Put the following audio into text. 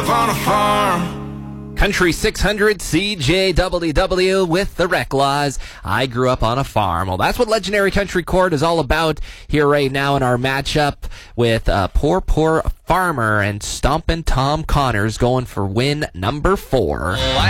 On a farm. Country 600 CJWW with the Rec Laws. I grew up on a farm. Well, that's what Legendary Country Court is all about here right now in our matchup with Poor Poor Farmer and Stompin' Tom Connors going for win number 4.